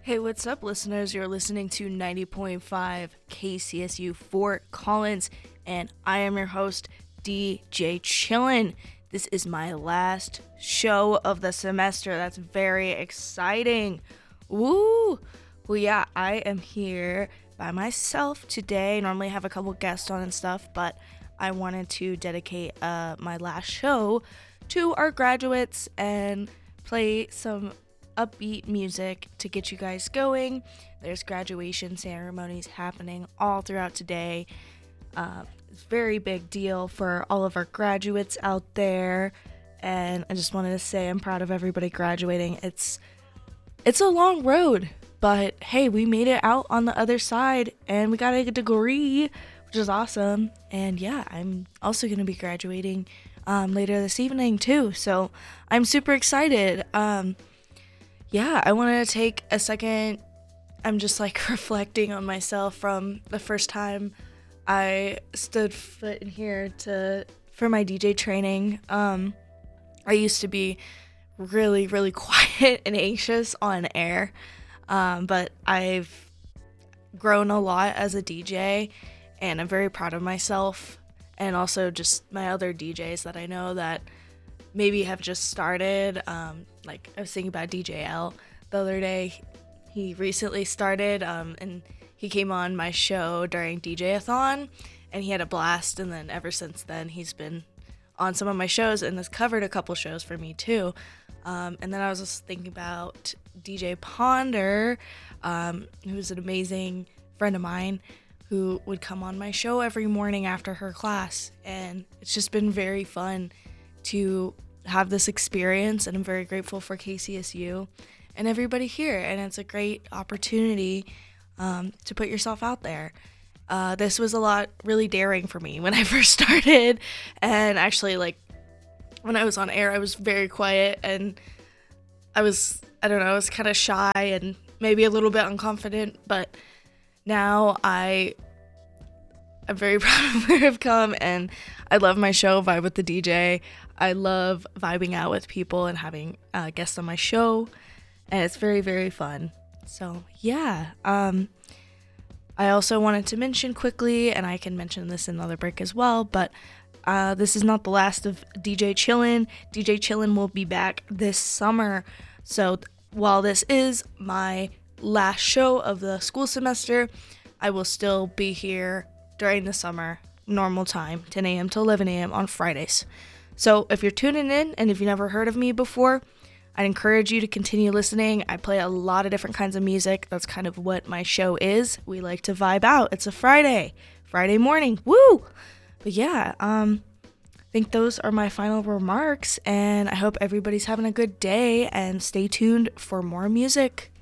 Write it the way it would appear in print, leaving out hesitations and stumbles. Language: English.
Hey, what's up, listeners? You're listening to 90.5 KCSU Fort Collins, and I am your host, DJ Chillin. This is my last show of the semester. That's very exciting. Woo! Well, yeah, I am here by myself today. Normally I have a couple guests on and stuff, but I wanted to dedicate my last show to our graduates and play some upbeat music to get you guys going. There's graduation ceremonies happening all throughout today. It's a very big deal for all of our graduates out there, and I just wanted to say I'm proud of everybody graduating. It's a long road, but hey, we made it out on the other side and we got a degree, which is awesome. And yeah, I'm also going to be graduating later this evening too, so I'm super excited. Yeah, I wanted to take a second. I'm just like reflecting on myself from the first time I stood foot in here for my DJ training. I used to be really, really quiet and anxious on air, but I've grown a lot as a DJ, and I'm very proud of myself, and also just my other DJs that I know that maybe have just started. Like I was thinking about DJ L the other day. He recently started, and he came on my show during DJ-a-thon, and he had a blast. And then ever since then, he's been on some of my shows and has covered a couple shows for me too. And then I was just thinking about DJ Ponder, who's an amazing friend of mine who would come on my show every morning after her class. And it's just been very fun to have this experience, and I'm very grateful for KCSU and everybody here, and it's a great opportunity to put yourself out there. This was a lot really daring for me when I first started, and actually, like, when I was on air I was very quiet, and I was kind of shy and maybe a little bit unconfident, but now I'm very proud of where I've come, and I love my show, Vibe with the DJ. I love vibing out with people and having guests on my show, and it's very, very fun. So, yeah. I also wanted to mention quickly, and I can mention this in another break as well, but this is not the last of DJ Chillin. DJ Chillin will be back this summer. So, while this is my last show of the school semester, I will still be here during the summer, normal time, 10 a.m. to 11 a.m. on Fridays. So if you're tuning in and if you've never heard of me before, I'd encourage you to continue listening. I play a lot of different kinds of music. That's kind of what my show is. We like to vibe out. It's a Friday morning. Woo! But yeah, I think those are my final remarks, and I hope everybody's having a good day, and stay tuned for more music.